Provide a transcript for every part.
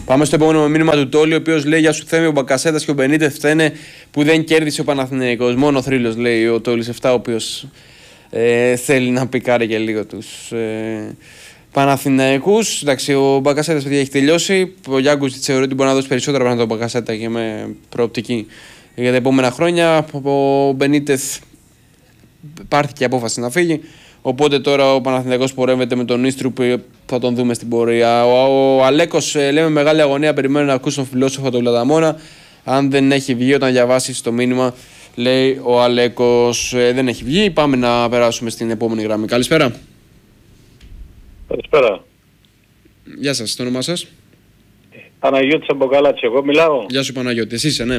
Πάμε στο επόμενο μήνυμα του Τόλι, ο οποίος λέει: Γεια σου Θέμη, ο Μπακασέτας και ο Μπενίτεθ φταίνε που δεν κέρδισε ο Παναθηναϊκός. Μόνο ο θρύλος, λέει ο Τόλις 7, ο οποίος θέλει να πικάρει και λίγο τους Παναθηναϊκούς. Εντάξει, ο Μπακασέτας έχει τελειώσει. Ο Γιάνκους θεωρεί ότι μπορεί να δώσει περισσότερα πράγματα από τον Μπακασέτα και με προοπτική για τα επόμενα χρόνια. Ο Μπενίτεθ πάρθηκε απόφαση να φύγει. Οπότε τώρα ο Παναθηναϊκός πορεύεται με τον Ίστρου που θα τον δούμε στην πορεία. Ο Αλέκος λέμε μεγάλη αγωνία, περιμένω να ακούσει τον φιλόσοφο τον Λαταμόνα. Αν δεν έχει βγει όταν διαβάσει το μήνυμα, λέει ο Αλέκος, δεν έχει βγει. Πάμε να περάσουμε στην επόμενη γραμμή. Καλησπέρα. Καλησπέρα. Γεια σας, το όνομά σας? Παναγιώτης από Καλάτσι, εγώ μιλάω. Γεια σου Παναγιώτη, εσύ είσαι, ναι.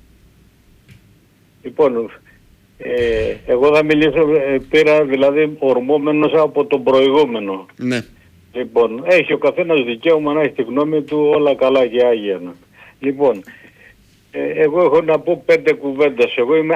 Λοιπόν, εγώ θα μιλήσω, πήρα δηλαδή ορμόμενος από τον προηγούμενο. Ναι. Λοιπόν, έχει ο καθένας δικαίωμα να έχει τη γνώμη του, όλα καλά και άγια. Λοιπόν, εγώ έχω να πω 5 κουβέντες. Εγώ είμαι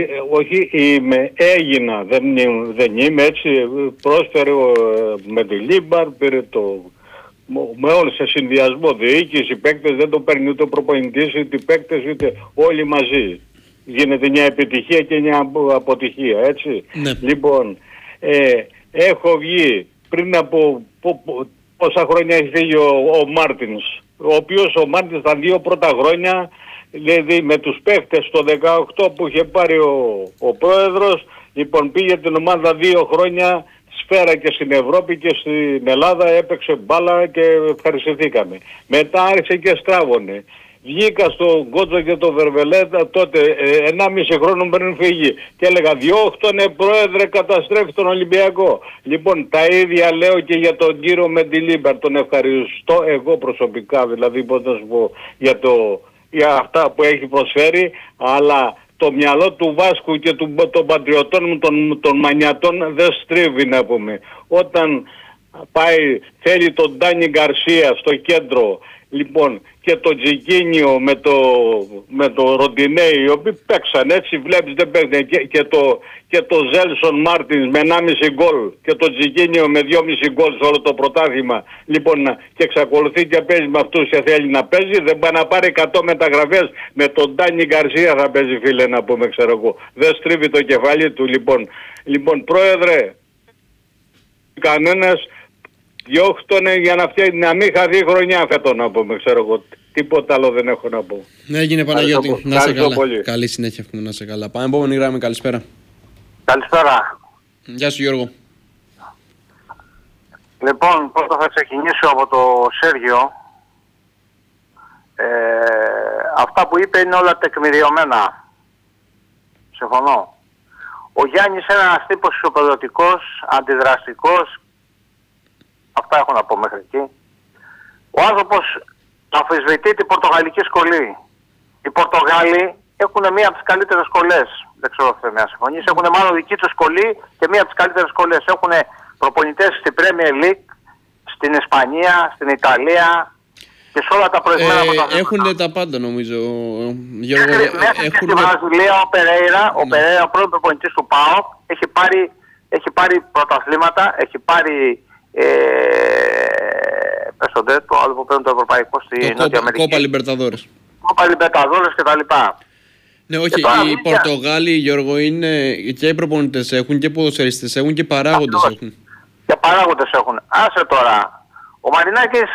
έγινα, δεν είμαι έτσι. Πρόσφερε με τη Λίμπαρ, πήρε με όλο σε συνδυασμό διοίκηση, οι παίκτες δεν το παίρνει ούτε ο προπονητής, ούτε οι παίκτες, ούτε όλοι μαζί. Γίνεται μια επιτυχία και μια αποτυχία, έτσι. Ναι. Λοιπόν, έχω βγει πριν από πόσα χρόνια έχει φύγει ο Μάρτινς, ο οποίος ο Μάρτινς τα 2 πρώτα χρόνια, δηλαδή με τους παίχτες το 18 που είχε πάρει ο πρόεδρος, λοιπόν πήγε την ομάδα 2 χρόνια σφαίρα και στην Ευρώπη και στην Ελλάδα, έπαιξε μπάλα και ευχαριστηθήκαμε. Μετά άρχισε και στράβωνε. Βγήκα στον Κότζο και το Βερβελέτα τότε 1,5 χρόνο πριν φύγει και έλεγα διώχτωνε πρόεδρε, καταστρέφει τον Ολυμπιακό. Λοιπόν, τα ίδια λέω και για τον κύριο Μεντιλίμπερ, τον ευχαριστώ εγώ προσωπικά, δηλαδή πώς να σου πω, για αυτά που έχει προσφέρει, αλλά το μυαλό του Βάσκου και των πατριωτών μου, των Μανιατών δεν στρίβει, να πούμε. Όταν πάει, θέλει τον Ντάνι Γκαρσία στο κέντρο, λοιπόν, και το Τζικίνιο με το Ροντινέι, οι οποίοι παίξαν, έτσι βλέπεις, δεν παίξανε, και το Ζέλσον Μάρτινς με 1,5 γκολ και το Τζικίνιο με 2,5 γκολ σε όλο το πρωτάθλημα, λοιπόν, και εξακολουθεί και παίζει με αυτούς και θέλει να παίζει, δεν πάει να πάρει 100 μεταγραφές, με τον Ντάνι Γκαρσία θα παίζει, φίλε, να πούμε, ξέρω εγώ. Δεν στρίβει το κεφάλι του, λοιπόν, πρόεδρε, κανένας διώχτωνε για να μην χαθεί χρονιά φέτο, να πούμε, ξέρω εγώ. Τίποτα άλλο δεν έχω να πω. Ναι, έγινε Παναγιώτη. Να είσαι καλά. Πολύ. Καλή συνέχεια, εύχομαι να είσαι καλά. Πάμε επόμενη γράμμη, καλησπέρα. Καλησπέρα. Γεια σου Γιώργο. Λοιπόν, πρώτα θα ξεκινήσω από το Σέργιο. Αυτά που είπε είναι όλα τεκμηριωμένα. Συμφωνώ. Ο Γιάννης είναι ένας τύπος ισοπεδωτικός, αντιδραστικός. Αυτά έχω να πω μέχρι εκεί. Ο άνθρωπος αμφισβητεί την πορτογαλική σχολή. Οι Πορτογάλοι έχουν μία από τις καλύτερες σχολές. Δεν ξέρω αν θα συμφωνείς. Έχουν μάλλον δική τους σχολή και μία από τις καλύτερες σχολές. Έχουν προπονητές στην Premier League, στην Ισπανία, στην Ιταλία και σε όλα τα προηγούμενα πρωταθλήματα. Έχουν τα πάντα, νομίζω. Γιώργο, μέσα και στη Βραζιλία ο Περέιρα, ο πρώην προπονητής του ΠΑΟΚ, έχει πάρει πρωταθλήματα, έχει πάρει πέσονται το άλλο που παίρνουν το ευρωπαϊκό στη Νότια Αμερική. Κόπα Λιμπερταδόρες. Κόπα Λιμπερταδόρες και τα λοιπά. Ναι, όχι, οι Πορτογάλοι, Γιώργο, είναι και οι προπονητές έχουν και ποδοσφαιριστές έχουν και παράγοντες έχουν. Και παράγοντες έχουν. Άσε τώρα. Ο Μαρινάκης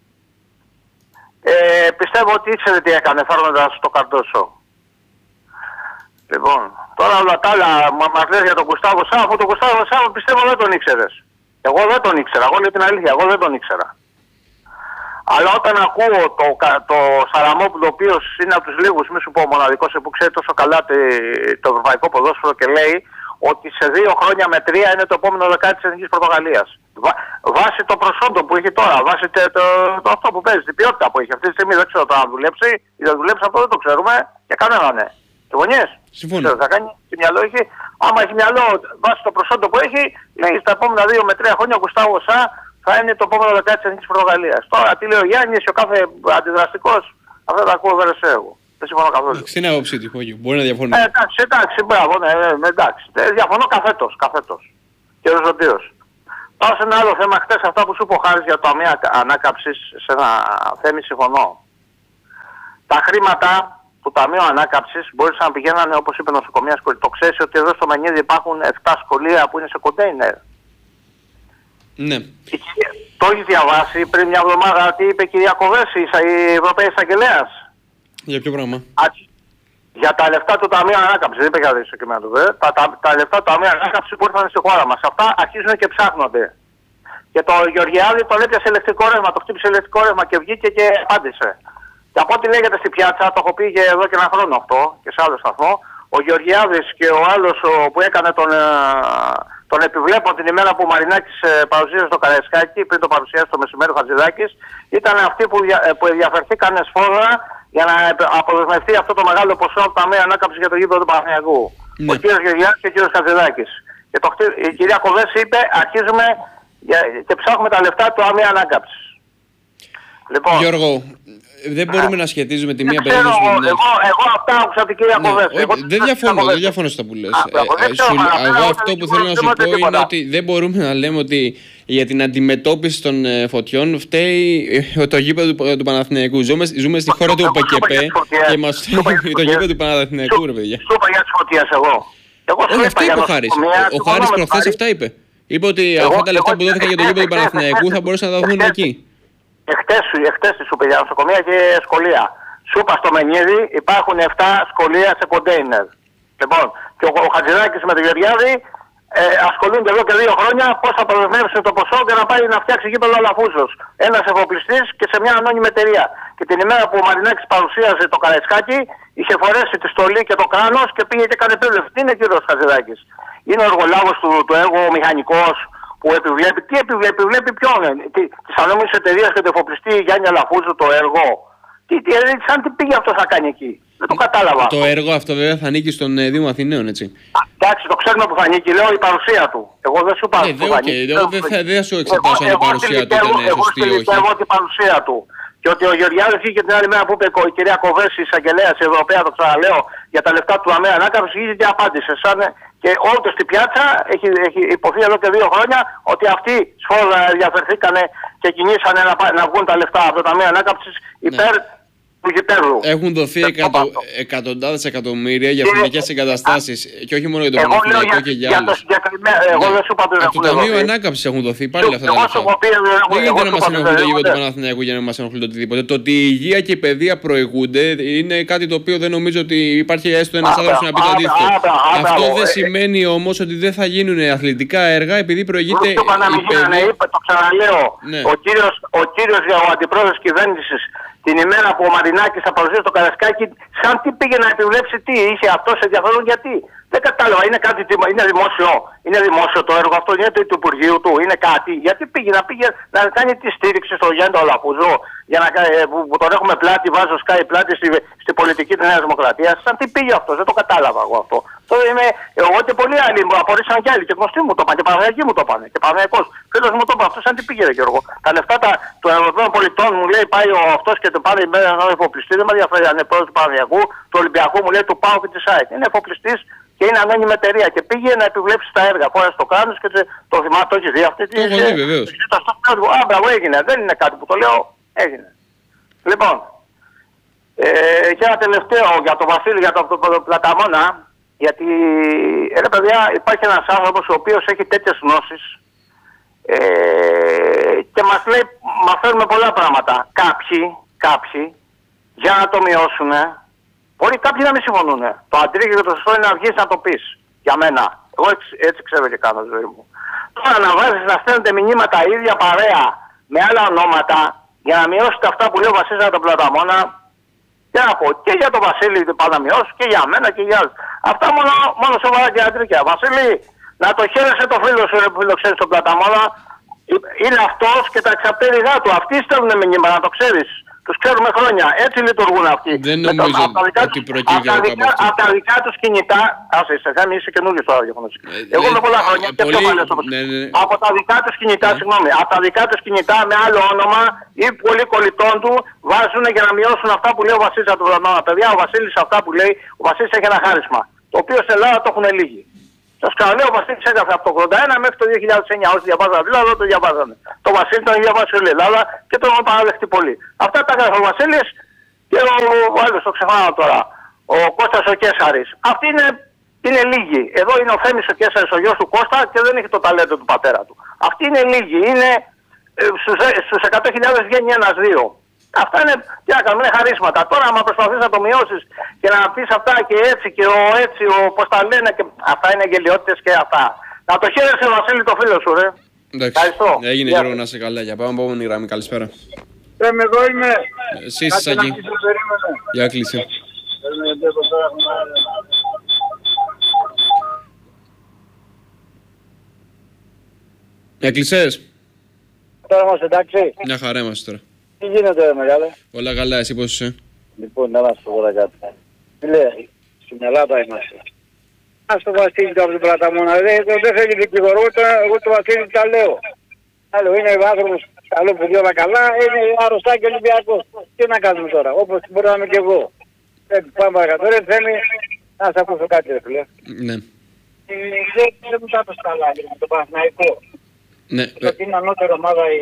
πιστεύω ότι ήξερε τι έκανε φέρνοντας το Καρτόσο. Λοιπόν, τώρα όλα τα άλλα μας λες για τον Γκουστάβο Σάφο. Τον Γκουστάβο Σάφο πιστεύω δεν τον ήξερες. Εγώ δεν τον ήξερα, εγώ λέω την αλήθεια, εγώ δεν τον ήξερα. Αλλά όταν ακούω το Σαραμόπουλο, ο οποίος είναι από τους λίγους, μη σου πω μοναδικός, που ξέρει τόσο καλά το ευρωπαϊκό ποδόσφαιρο και λέει ότι σε 2 χρόνια με 3 είναι το επόμενο δεκάτι της Εθνικής Πορτογαλίας. Βάσει το προσόντο που έχει τώρα, βάσει το αυτό που παίζει, την ποιότητα που έχει αυτή τη στιγμή, δεν ξέρω τώρα αν δουλέψει ή δεν δουλέψει, αυτό δεν το ξέρουμε και κανένα ναι. Συμφωνείς? Συμφωνώ. Θα κάνει, τι μυαλό έχει. Άμα έχει μυαλό βάσει το προσόντο που έχει, λέει στα επόμενα 2 με 3 χρόνια ο Γκουστάβο Σα θα είναι το επόμενο δεκάτι της Εθνικής Πορτογαλίας. Τώρα τι λέει ο Γιάννης, ο κάθε αντιδραστικός, αυτά τα ακούω δεν σε εγώ. Δεν συμφωνώ καθόλου. Στην άποψή του, μπορεί να διαφωνεί. Εντάξει, μπράβο, ναι, εντάξει. Διαφωνώ καθέτος και οριζοντίως. Πάω σε ένα άλλο θέμα. Χτες αυτά που σου είπε ο Χάρης για το ταμείο ανάκαμψης, σε ένα θέμα συμφωνώ. Τα χρήματα του Ταμείου Ανάκαμψης μπορούσαν να πηγαίνανε, όπως είπε, νοσοκομεία σχολεία. Το ξέρεις ότι εδώ στο Μενίδη υπάρχουν 7 σχολεία που είναι σε κοντέινερ. Ναι. Το έχει διαβάσει πριν μια εβδομάδα τι είπε η κυρία Κοβέση, η Ευρωπαϊκή Εισαγγελέας. Για ποιο πράγμα? Για τα λεφτά του Ταμείου Ανάκαμψης, δεν είπε για το κείμενο του βέβαια. Τα λεφτά του Ταμείου Ανάκαμψης που ήρθαν στη χώρα μας. Αυτά αρχίζουν και ψάχνονται. Και το Γεωργιάδη τον έπιασε ηλεκτρικό ρεύμα, το χτύπησε ηλεκτρικό ρεύμα και βγήκε και απάντησε. Και από ό,τι λέγεται στη πιάτσα, το έχω πει και εδώ και ένα χρόνο αυτό και σε άλλο σταθμό, ο Γεωργιάδης και ο άλλος που έκανε τον επιβλέπω την ημέρα που ο Μαρινάκης παρουσίασε το Καραϊσκάκι, πριν το παρουσιάσει το μεσημέρι ο Χατζηδάκης, ήταν αυτοί που ενδιαφερθήκαν σφόρα για να αποδεσμευτεί αυτό το μεγάλο ποσό από τα Ταμεία Ανάκαμψης για το γήπεδο του Παναθηναϊκού. Ο κ. Γεωργιάδης και ο κ. Χατζηδάκης. Και η κυρία Κοβέση είπε, αρχίζουμε και ψάχνουμε τα λεφτά του Ταμείου Ανάκαμψης. Λοιπόν, Γιώργο, δεν μπορούμε να σχετίζουμε τη μία περίπτωση με την άλλη. Εγώ αυτά άκουσα την κυρία Κοβέση. Δεν διαφωνώ στα που λες. Εγώ αυτό που θέλω να σου πω είναι ότι δεν μπορούμε να λέμε ότι για την αντιμετώπιση των φωτιών φταίει το γήπεδο του Παναθηναϊκού. Ζούμε στη χώρα του ΠΚΠ και μας φταίει το γήπεδο του Παναθηναϊκού, ρε παιδιά. Σου είπα για τις φωτιές εγώ. Όχι, αυτό είπε ο Χάρης. Ο Χάρης προχθές αυτά είπε. Είπε ότι αυτά τα λεφτά που δόθηκαν για το γήπεδο του Παναθηναϊκού θα μπορούσαν να δοθούν εκεί. Εχθές τη σου είπε για νοσοκομεία και σχολεία. Σου είπα στο Μενίδη υπάρχουν 7 σχολεία σε κοντέινερ. Λοιπόν, και ο Χατζηδάκης με τον Γεωργιάδη ασχολούνται εδώ και 2 χρόνια πώς θα προδεσμεύσουν το ποσό για να πάει να φτιάξει γήπεδο Αλαφούζος. Ένας εφοπλιστής και σε μια ανώνυμη εταιρεία. Και την ημέρα που ο Μαρινάκης παρουσίαζε το Καραϊσκάκι, είχε φορέσει τη στολή και το κράνος και πήγε και έκανε επίβλεψη. Τι είναι ο κύριος Χατζηδάκης? Είναι ο εργολάβος του έργου, ο μηχανικός που επιβλέπει. Τι επιβλέπει ποιον? Της ανώνυμης εταιρείας και του εφοπλιστή Γιάννη Αλαφούζου το έργο. Σαν τι πήγε αυτό να κάνει εκεί? Δεν το κατάλαβα. Το έργο αυτό βέβαια θα ανήκει στον Δήμο Αθηναίων, έτσι. Εντάξει, το ξέρουμε που θα ανήκει, λέω η παρουσία του. Εγώ δεν σου είπα που θα ανήκει. Δεν σου εξετάσω αν η παρουσία του ήταν σωστή ή όχι. Εγώ την παρουσία του. Και ότι ο Γεωργιάδης είχε την άλλη μέρα που είπε η κυρία Κοβέση, η εισαγγελέας Ευρωπαία, το ξαναλέω, για τα λεφτά του Ταμείου Ανάκαμψης, είχε και απάντησε. Και όλο στην πιάτσα έχει υποθεί εδώ και 2 χρόνια ότι αυτοί σφόρα ενδιαφερθήκανε και κινήσανε να βγουν τα λεφτά από το Ταμείο Ανάκαμψης υπέρ του γηπέδου. Έχουν δοθεί εκατοντάδες εκατομμύρια για εθνικές εγκαταστάσεις και όχι μόνο για το Παναθηναϊκό και για άλλους. Εγώ δεν σου είπα ότι από το Ταμείο Ανάκαμψης έχουν δοθεί πάλι αυτά τα λεφτά. Δεν γίνεται να μας ενοχλεί το γήπεδο του Παναθηναϊκού για να μας ενοχλεί το οτιδήποτε. Το ότι η υγεία και η παιδεία προηγούνται είναι κάτι το οποίο δεν νομίζω ότι υπάρχει έστω ένας άνθρωπος να πει το αντίθετο. Αυτό δεν σημαίνει όμως ότι δεν θα γίνουν αθλητικά έργα επειδή προηγείται η παιδεία. Το ξαναλέω. Ο κύριος ο αντιπρόεδρος κυβέρνησης την ημέρα που ο Μαρινάκης θα παρουσίασε το Καρασκάκι, σαν τι πήγε να επιβλέψει, τι είχε αυτός ενδιαφέρον, γιατί. Δεν κατάλαβα, είναι δημόσιο. Είναι δημόσιο το έργο αυτό, είναι του Υπουργείου του, είναι κάτι. Γιατί πήγε να κάνει τη στήριξη στο Γιάννη Αλαφούζο, που τον έχουμε πλάτη, βάζω σκάι πλάτη στη πολιτική της Νέας Δημοκρατίας. Σαν τι πήγε αυτό, δεν το κατάλαβα εγώ αυτό. Τώρα εγώ και πολλοί άλλοι μου απορρίσαν κι άλλοι. Και γνωστοί μου το είπαν, και Παναγιακοί μου το είπαν. Και Παναγιακός φίλος μου το είπαν. Αυτό σαν τι πήγε, Γιώργο. Τα λεφτά των Ευρωπαίων πολιτών μου λέει πάει αυτός και το πάρει μέσα ένα εφοπλιστή. Δεν με ενδιαφέρει αν είναι πρόεδρος του Παναγιακού, του Ολυμπιακού μου λέει του ΠΑΟ και της ΑΕΚ. Είναι εφοπλιστής και είναι ανώνυμη εταιρεία. Και πήγε να επιβλέψει τα έργα. Πόρα στο κράνος και το θυμάται, το έχει δει αυτή τη. Μπράβο, έγινε. Δεν είναι κάτι που το λέω. Έγινε. Λοιπόν, και ένα τελευταίο για τον Βασίλη, για τον Πλαταμόνα. Γιατί, ρε παιδιά, υπάρχει ένας άνθρωπος ο οποίος έχει τέτοιες γνώσεις και μας λέει, μαθαίνουμε πολλά πράγματα. Κάποιοι, για να το μειώσουν, μπορεί κάποιοι να μην συμφωνούν. Το αντρίγιο και το σωστό είναι να βγεις να το πεις. Για μένα. Εγώ έτσι ξέρω και κάνω τη ζωή μου. Τώρα να βάζεις να στέλνετε μηνύματα ίδια παρέα με άλλα ονόματα για να μειώσετε αυτά που λέει ο Βασίλης από τον Πλαταμόνα. Και να πω και για τον Βασίλη Παναμιός και για μένα και για άλλους. Αυτά μόνο σοβαρά και αντρίκια. Βασίλη, να το χαίρεσαι το φίλο σου που το ξέρεις στον Πλαταμόνα. Είναι αυτός και τα εξαπτέρυγά του. Αυτοί στέλνουν μηνύματα, να το ξέρεις. Τους ξέρουμε χρόνια. Έτσι λειτουργούν αυτοί. Δεν νομίζω ότι προκύπτει από αυτό. Από τα δικά τους κινητά. Άσε, είσαι καινούργιος τώρα γεγονός. Εγώ με πολλά χρόνια και πιο παλιός. Από τα δικά τους κινητά, συγγνώμη. Από τα δικά τους κινητά με άλλο όνομα ή πολλοί κολλητών του βάζουν για να μειώσουν αυτά που λέει ο Βασίλης από τον Πλαταμόνα. Παιδιά, ο Βασίλης αυτά που λέει, ο Βασίλης έχει ένα χάρισμα. Το οποίο στην Ελλάδα το έχουν λίγοι. Το ξαναλέω, ο Βασίλης έγραφε από το 81 μέχρι το 2009. Όσοι διαβάζαν δηλαδή, το διαβάζανε. Το Βασίλη τον διαβάσει όλη η Ελλάδα και τον έχουν παραδεχτεί πολύ. Αυτά τα έγραφε ο Βασίλης και ο άλλος, το ξεχνάω τώρα. Ο Κώστας ο Κέσαρης. Αυτοί είναι λίγοι. Εδώ είναι ο Θέμης ο Κέσαρης, ο γιος του Κώστα και δεν έχει το ταλέντο του πατέρα του. Αυτοί είναι λίγοι. Είναι στους 100.000 βγαίνει ένας-δύο. Αυτά είναι, τι να κάνουμε, είναι χαρίσματα. Τώρα, άμα προσπαθείς να το μειώσεις και να πεις αυτά και έτσι και πώς τα λένε, και αυτά είναι γελιότητες και αυτά. Να το χαίρεσαι, Βασίλη, το φίλο σου, ρε. Εντάξει. Ευχαριστώ. Έγινε, Γιώργο, να είσαι καλά. Για πάμε από επόμενη γραμμή. Καλησπέρα. Εδώ είμαι. Εσύ είσαι εκεί. Για κλείσε. Για κλεισές. Τώρα είμαστε εντάξει. Μια χαρά είμαστε τώρα. Τι γίνεται, μεγάλε? Όλα καλά, εσύ πώς είσαι? Λοιπόν, να μας πω τώρα κάτι. Τι λέει, στην Ελλάδα είμαστε. Ας το Βασίλη το από την Πλαταμόνα. Δεν θέλει δικηγόρο, εγώ το Βασίλη τα λέω. Άλλο είναι ο άνθρωπος, καλό που διώτα καλά, είναι αρρωστά και Ολυμπιακός. Τι να κάνουμε τώρα, όπως μπορεί να είμαι και εγώ. Πάμε παρακάτω, ρε Θέμη, να σε ακούσω κάτι ρε φίλε. Ναι. Δεν μου τα έπαιξε καλά, το Παναθηναϊκό. Ναι. Γιατί είναι ανώτερη ομάδα η...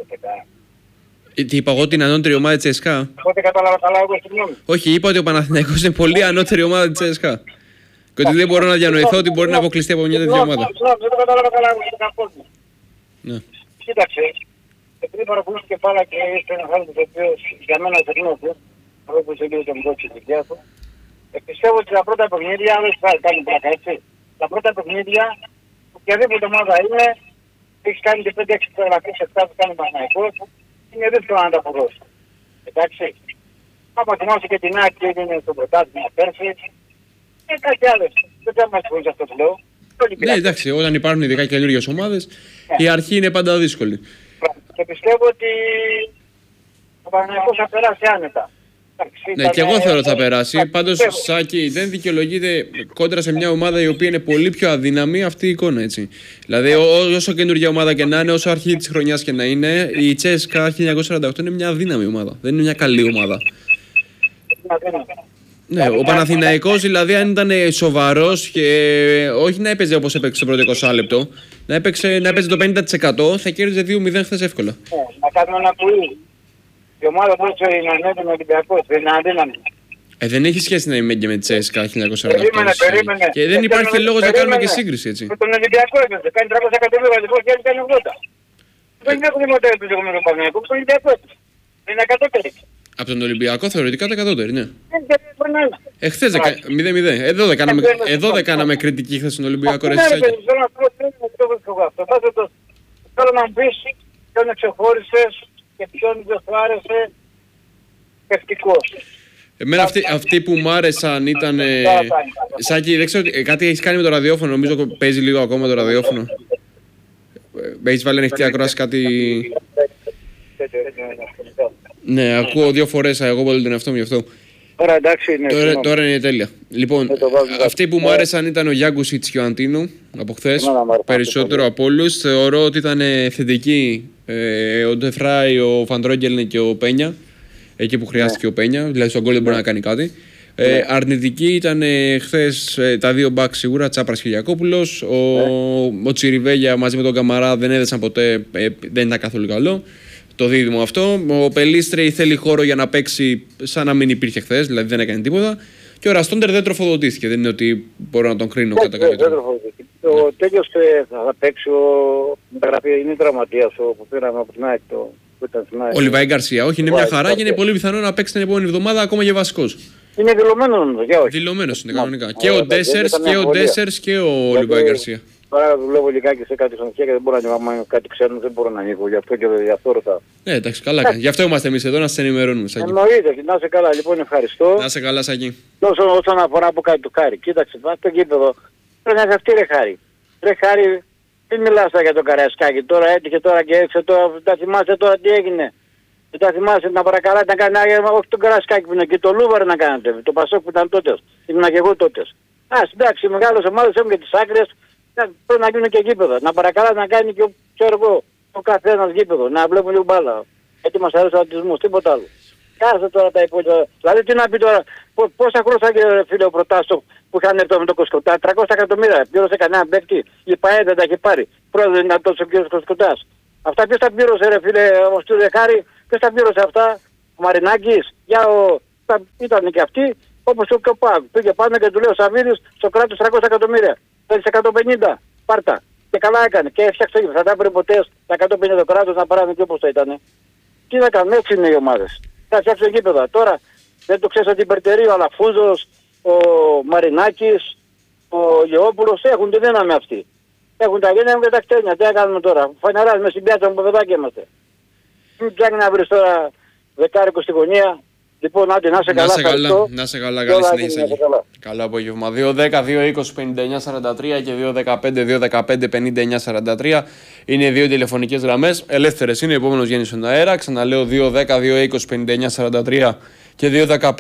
Τι είπα εγώ, την ανώτερη ομάδα της ЦΣΚΑ? Οπότε κατάλαβα καλά εγώ στη γνώμη. Όχι, είπα ότι ο Παναθηναϊκός είναι πολύ ανώτερη ομάδα της ЦΣΚΑ. Και ότι δεν μπορώ να διανοηθώ ότι μπορεί να αποκλειστεί από μια τέτοια ομάδα. Δεν το κατάλαβα καλά εγώ στον κόσμο. Ναι. Κοίταξε, επειδή παρακολούθησε και πάρα και είσαι ένας άνθρωπος ο οποίος για μένα τεχνώθηκε, αυτό που είσαι λίγο τον κότσι της δικιάς του, πιστεύω ότι τα πρώτα παιχνίδια, δεν θα κάνει πλάκα έτσι, τα πρώτα παιχνίδια, οποιαδήποτε ομάδα είναι, έχεις κάνει και 5-6 φωτογραφίες, 7 που κάνει Παναθηναϊκός, είναι δύσκολο να τα αποδώσει. Εντάξει. Άμα θυμάσαι και την Άκη έγινε στο πρωτάθλημα πέρσι, και κάτι άλλο. Δεν θα μας βοηθήσει αυτό που λέω. Ναι, εντάξει, όταν υπάρχουν ειδικά καινούργιες ομάδες, η αρχή είναι πάντα δύσκολη. Και πιστεύω ότι ο Παναθηναϊκός θα περάσει άνετα. Ναι, και εγώ θεωρώ ότι θα περάσει. Πάντως, Σάκη, δεν δικαιολογείται κόντρα σε μια ομάδα η οποία είναι πολύ πιο αδύναμη αυτή η εικόνα, έτσι. Δηλαδή, όσο καινούργια ομάδα και να είναι, όσο αρχή της χρονιάς και να είναι, η CSKA 1948 είναι μια αδύναμη ομάδα. Δεν είναι μια καλή ομάδα. Ναι, ο Παναθηναϊκός δηλαδή αν ήταν σοβαρός και όχι να έπαιζε όπως έπαιξε στο πρώτο 20 λεπτό, να έπαιζε το 50% θα κέρδιζε 2-0 χθες εύκολα. Να κάνουμε ένα πουλί. Η ομάδα που είναι ανέβη με Ολυμπιακός, δεν είναι αδύναμη. Δεν έχει σχέση να είμαι και με τη CSKA 1948. Περίμενε. Και δεν υπάρχει και λόγος να κάνουμε και σύγκριση, έτσι. Με τον Ολυμπιακό έπαιζε, κάνει 300 εκατομμύρια βασικός και κάνει 80. Δεν έχουν δημοτέρ του λεγόμενου Παναθηναϊκού, τον Ολυμπιακό έπαιζε. Είναι εκατότερη. Από τον Ολυμπιακό θεωρητικά τα κατώτερη, ναι. Εχθές 0-0. Εδώ δεν κάναμε κριτική χθες στον Ολυμπιακό, ρε Σάκη. Θέλω να μου πεις ποιον εξεχώρισες και ποιον δεν σου άρεσε παιχτικός. Εμένα αυτοί που μου άρεσαν ήταν... Σάκη, δεν ξέρω, κάτι έχεις κάνει με το ραδιόφωνο, νομίζω παίζει λίγο ακόμα το ραδιόφωνο. Έχεις βάλει ανοιχτή ακρόαση κάτι... Ναι, ακούω 2 φορές, εγώ βάλω τον εαυτό μου γι' αυτό. Τώρα εντάξει είναι. Τώρα είναι τέλεια. Λοιπόν, αυτοί που μου άρεσαν ήταν ο Γιάνκουσιτς και ο Αντίνου από χθες. Περισσότερο από όλους. Θεωρώ ότι ήταν θετικοί ο Ντεφράι, ο Φαντρόγγελνε και ο Πένια. Εκεί που χρειάστηκε ο Πένια, δηλαδή στον γκολ δεν μπορεί να κάνει κάτι. Αρνητική ήταν χθες τα 2 μπακ σίγουρα, Τσάπρας και Γιακόπουλος. Ο Τσιριβέγια μαζί με τον Καμαρά δεν έδεσαν ποτέ, δεν ήταν καθόλου καλό. Το δίδυμο αυτό. Ο Πελίστρη θέλει χώρο για να παίξει σαν να μην υπήρχε χθες, δηλαδή δεν έκανε τίποτα. Και ο Ραστόντερ δεν τροφοδοτήθηκε. Δεν είναι ότι μπορώ να τον κρίνω κατά κάποιο τρόπο. Ο Τέλειος θα παίξει, είναι τραυματίας που πήραμε από την ΑΕΚ. Ο Λιβάη Γκαρσία, όχι, είναι μια χαρά και είναι πολύ πιθανό να παίξει την επόμενη εβδομάδα ακόμα και βασικός. Είναι δηλωμένος νομίζω, για όχι. Δηλωμένος είναι κανονικά. Και ο Ντέσσερς και ο Λιβάη Γκαρσία. Τώρα δουλεύω λιγάκι σε κάτι στον και δεν μπορώ να ανοίγω. Κάτι ξέρω, δεν μπορώ να ανοίγω. Γι' αυτό και γι' αυτό ρωτάω. Ναι, εντάξει, καλά. Γι' αυτό είμαστε εμείς εδώ να σας ενημερώνουμε. Εννοείται, να είσαι καλά. Λοιπόν, ευχαριστώ. Να είσαι καλά, Σάκη. Όσον αφορά από κάτι του Χάρη, κοίταξε, το γήπεδο. Πρέπει να είσαι αυτή, ρε Χάρη. Ρε Χάρη, δεν μιλάς για το Καραϊσκάκι. Τώρα έτυχε τώρα και έξω. Τώρα, τα θυμάσαι τώρα τι έγινε. Δεν τα θυμάσαι να παρακαλάτε να κάνει όχι τον Καραϊσκάκι που είναι και το Λούβαρ να κάνετε. Το Πασόκ που ήταν τότε. Ήμουν και εγώ τότε. Εντάξει, οι μεγάλες ομάδες έχουν και τις άκρες. Πρέπει να γίνουν και γήπεδα. Να παρακαλά να κάνει και ο καθένας γήπεδο. Να βλέπουμε λίγο μπάλα. Γιατί μας αρέσει ο αθλητισμός, τίποτα άλλο. Κάθε τώρα τα υπόλοιπα. Δηλαδή τι να πει τώρα, πόσα χρόνια φίλε ο Προτάσο που είχαν έρθει με το Κοσκοτά, 300 εκατομμύρια. Πλήρωσε κανένα παίκτη, η ΠΑΕ δεν τα έχει πάρει. Πρόεδρε να τόσο ο κύριος Κοσκοτάς. Αυτά ποιος τα πλήρωσε ρε φίλε, ο Στουρδεχάρη, ποιος τα πλήρωσε αυτά, ο Μαρινάκης, ήταν και αυτοί, όπως και ο ΠΑΚ. Πήγε πάνω και του λέει ο Σαββίδης στο κράτος 300 εκατομμύρια. Θέλεις 150, πάρτα. Και καλά έκανε και έφτιαξε, θα τα βρει ποτέ τα 150 κράτος να παράδει και όπως το ήταν. Τι να κάνουμε, έτσι είναι οι ομάδες. Θα φτιάξουν γήπεδα. Τώρα δεν το ξέρεις ότι υπερτερεί ο Αλαφούζος, ο Μαρινάκης, ο Γεώπουλος έχουν τη δύναμη αυτή. Έχουν τα γένεια και τα κτένια. Τι να κάνουμε τώρα. Φανεράς με στην πιάτσα μου παιδάκια είμαστε. Μην ψάχνει να βρεις τώρα δεκάρικο στη γωνία. Λοιπόν, άντε να σε καλά. Να σε καλά, καλή συνέχεια. Καλό απόγευμα. 2-10-2-20-59-43 και 2-15-2-15-59-43 είναι οι δύο τηλεφωνικές γραμμές. Ελεύθερες είναι, επόμενος βγαίνει στον αέρα. Ξαναλέω 2-10-2-20-59-43 και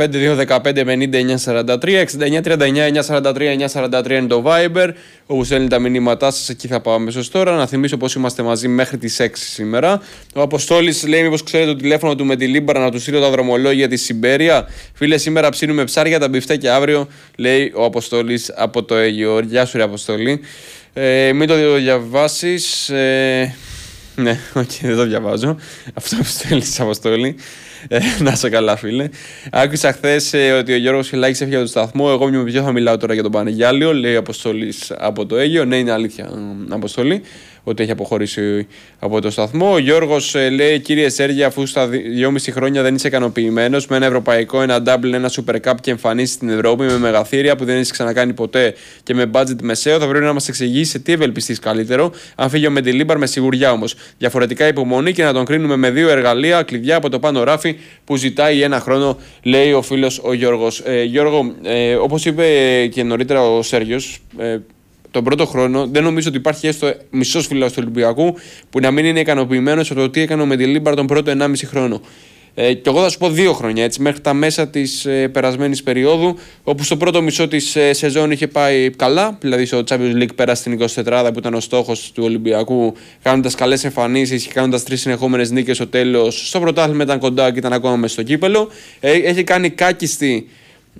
2-15-2-15-59-43. 69-39-943-943 είναι το Viber. Όπου στέλνετε τα μηνύματά σας, εκεί θα πάω αμέσως τώρα. Να θυμίσω πως είμαστε μαζί μέχρι τις 6 σήμερα. Ο Αποστόλης λέει: μήπως ξέρετε το τηλέφωνο του με τη Λίμπαρα να του στείλω τα δρομολόγια της Σιμπέρια. Φίλε, σήμερα ψήνουμε ψάρια, τα μπιφτέκια αύριο, λέει ο Αποστόλης από το Αίγυο. Γεια σου, ρε Αποστόλη. Μην το διαβάσεις. Ναι, δεν το διαβάζω. Αυτό που στέλνεις, Αποστόλη. Να σε καλά, φίλε. Άκουσα χθες ότι ο Γιώργος Χιλάκης έφυγε από το σταθμό. Εγώ με ποιο θα μιλάω τώρα για τον Πανεγιάλιο, λέει ο Αποστόλης από το Αίγυο. Ναι, είναι αλήθεια, Αποστολή, ότι έχει αποχωρήσει από το σταθμό. Ο Γιώργος λέει: κύριε Σέργια, αφού στα 2,5 χρόνια δεν είσαι ικανοποιημένος με ένα ευρωπαϊκό, ένα double, ένα super cup και εμφανίσεις στην Ευρώπη με μεγαθύρια που δεν έχεις ξανακάνει ποτέ και με budget μεσαίο, θα πρέπει να μας εξηγήσει σε τι ευελπιστείς καλύτερο. Αν φύγει ο Μεντιλίμπαρ με σιγουριά όμως. Διαφορετικά υπομονή και να τον κρίνουμε με 2 εργαλεία, κλειδιά από το πάνω ράφι που ζητάει 1 χρόνο, λέει ο φίλος ο Γιώργος. Γιώργο, όπως είπε και νωρίτερα ο Σέργιος, τον πρώτο χρόνο δεν νομίζω ότι υπάρχει έστω μισός φίλος του Ολυμπιακού που να μην είναι ικανοποιημένος από το τι έκανε με τη Λίμπαρ τον πρώτο 1,5 χρόνο. Και εγώ θα σου πω 2 χρόνια, έτσι, μέχρι τα μέσα της περασμένης περίοδου, όπου στο πρώτο μισό της σεζόν είχε πάει καλά, δηλαδή στο Champions League πέρασε στην 24 που ήταν ο στόχος του Ολυμπιακού, κάνοντας καλές εμφανίσεις και κάνοντας 3 συνεχόμενες νίκες στο τέλος. Στο πρωτάθλημα ήταν κοντά και ήταν ακόμα μέσα στο κύπελο. Έχει κάνει κάκιστη.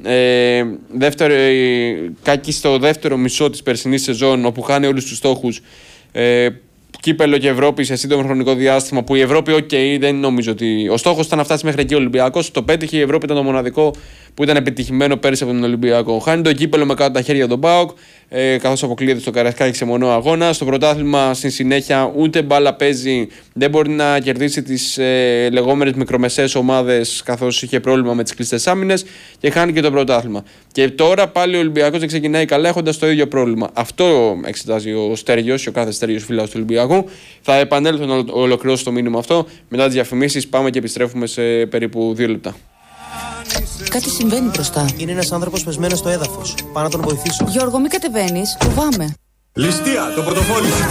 Κάκι στο δεύτερο μισό της περσινής σεζόν, όπου χάνει όλους τους στόχους, κύπελο και Ευρώπη σε σύντομο χρονικό διάστημα, που η Ευρώπη δεν νομίζω ότι ο στόχος ήταν να φτάσει μέχρι εκεί ο Ολυμπιακός, το πέτυχε, η Ευρώπη ήταν το μοναδικό που ήταν επιτυχημένο πέρυσι από τον Ολυμπιακό. Χάνει το κύπελο με κάτω τα χέρια τον ΠΑΟΚ, καθώς αποκλείεται στο Καραϊσκάκι σε μονό αγώνα. Στο πρωτάθλημα στη συνέχεια ούτε μπάλα παίζει, δεν μπορεί να κερδίσει τις λεγόμενες μικρομεσαίες ομάδες, καθώς είχε πρόβλημα με τις κλειστές άμυνες, και χάνει και το πρωτάθλημα. Και τώρα πάλι ο Ολυμπιακός δεν ξεκινάει καλά, έχοντας το ίδιο πρόβλημα. Αυτό εξετάζει ο Στέργιος, ο κάθε Στέργιος φίλος του Ολυμπιακού. Θα επανέλθω να ολοκληρώσω το μήνυμα αυτό. Μετά τις διαφημίσεις πάμε και επιστρέφουμε σε περίπου 2 λεπτά. Κάτι συμβαίνει μπροστά. Είναι ένας άνθρωπος πεσμένος στο έδαφος. Πάω να τον βοηθήσω. Γιώργο, μην κατεβαίνεις. Φοβάμαι. Ληστεία, το πορτοφόλι σου.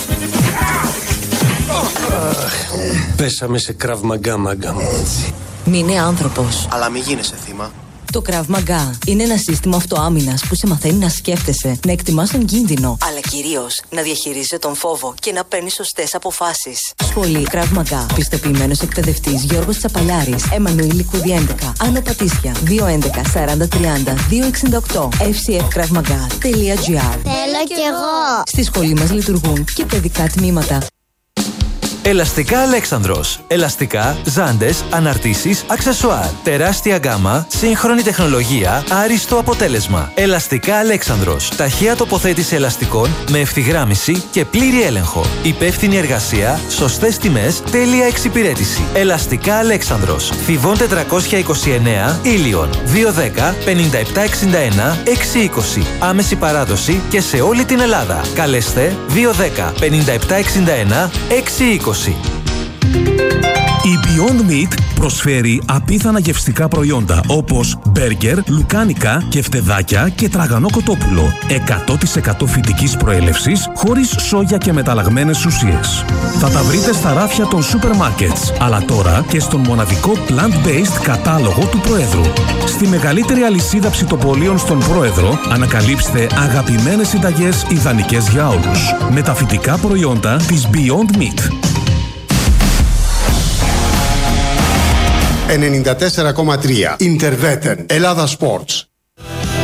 Πέσαμε σε Krav Maga, μάγκα μου. Μην είναι άνθρωπος. Αλλά μην γίνεσαι θύμα. Το Krav Maga είναι ένα σύστημα αυτοάμυνας που σε μαθαίνει να σκέφτεσαι, να εκτιμάς τον κίνδυνο, αλλά κυρίως να διαχειρίζεσαι τον φόβο και να παίρνεις σωστές αποφάσεις. Σχολή Krav Maga. Πιστοποιημένος εκπαιδευτής Γιώργος Τσαπαλιάρης, Εμμανουήλ Λικούδη 11, Άνω Πατήσια, 211 40 30 268, fcfkravmaga.gr. Θέλω κι εγώ. Στη σχολή μας λειτουργούν και παιδικά τμήματα. Ελαστικά Αλέξανδρος. Ελαστικά, ζάντες, αναρτήσεις, αξεσουάρ. Τεράστια γκάμα, σύγχρονη τεχνολογία, άριστο αποτέλεσμα. Ελαστικά Αλέξανδρος. Ταχεία τοποθέτηση ελαστικών με ευθυγράμμιση και πλήρη έλεγχο. Υπεύθυνη εργασία, σωστές τιμές, τέλεια εξυπηρέτηση. Ελαστικά Αλέξανδρος. Θηβών 429, Ήλιον. 210 57 61 620. Άμεση παράδοση και σε όλη την Ελλάδα. Καλέστε 210 57 61 620. Η Beyond Meat προσφέρει απίθανα γευστικά προϊόντα όπως μπέργκερ, λουκάνικα, κεφτεδάκια και τραγανό κοτόπουλο. 100% φυτικής προέλευσης, χωρίς σόγια και μεταλλαγμένες ουσίες. Θα τα βρείτε στα ράφια των σούπερ μάρκετς, αλλά τώρα και στον μοναδικό plant-based κατάλογο του Προέδρου. Στη μεγαλύτερη αλυσίδα ψητοπολίων στον Πρόεδρο ανακαλύψτε αγαπημένες συνταγές ιδανικές για όλους. Με τα φυτικά προϊόντα της Beyond Meat. 94,3. Interveten. Ελλάδα Sports.